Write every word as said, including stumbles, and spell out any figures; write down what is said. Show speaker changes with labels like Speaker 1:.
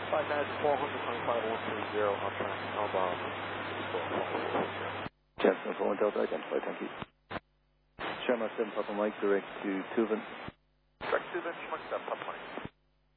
Speaker 1: Five nine four hundred twenty-five one three zero. I'll try outbound.
Speaker 2: Cessna four one Delta identified. Thank you. Sherman seven Papa Mike direct to Tuvan.
Speaker 1: Direct to Tuvan, Sherman seven Papa Mike.